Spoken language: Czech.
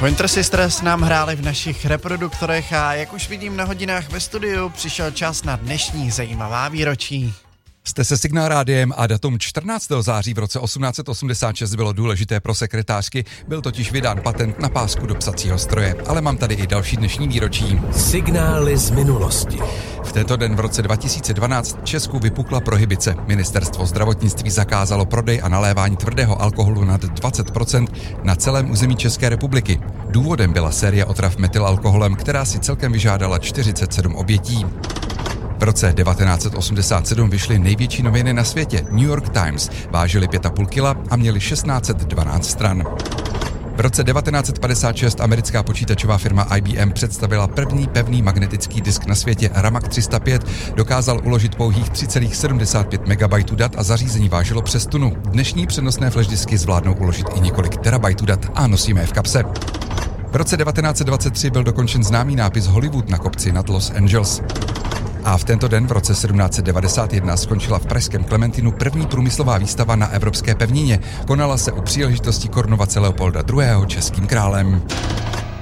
Pointer Sisters nám hráli v našich reproduktorech a jak už vidím na hodinách ve studiu, přišel čas na dnešní zajímavá výročí. Jste se Signál rádiem a datum 14. září v roce 1886 bylo důležité pro sekretářky, byl totiž vydán patent na pásku do psacího stroje. Ale mám tady i další dnešní výročí. Signály z minulosti. V tento den v roce 2012 v Česku vypukla prohibice. Ministerstvo zdravotnictví zakázalo prodej a nalévání tvrdého alkoholu nad 20% na celém území České republiky. Důvodem byla série otrav metylalkoholem, která si celkem vyžádala 47 obětí. V roce 1987 vyšly největší noviny na světě, New York Times, vážily 5,5 kg a měly 1612 stran. V roce 1956 americká počítačová firma IBM představila první pevný magnetický disk na světě. Ramak 305 dokázal uložit pouhých 3,75 MB dat a zařízení vážilo přes tunu. Dnešní přenosné flashdiski zvládnou uložit i několik terabajtů dat a nosíme je v kapse. V roce 1923 byl dokončen známý nápis Hollywood na kopci nad Los Angeles. A v tento den v roce 1791 skončila v pražském Klementinu první průmyslová výstava na evropské pevnině. Konala se u příležitosti korunovace Leopolda II. Českým králem.